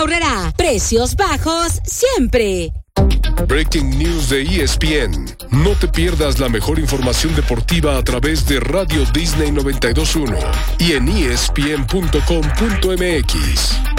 Aurrerá. Precios bajos siempre. Breaking News de ESPN. No te pierdas la mejor información deportiva a través de Radio Disney 92.1 y en ESPN.com.mx.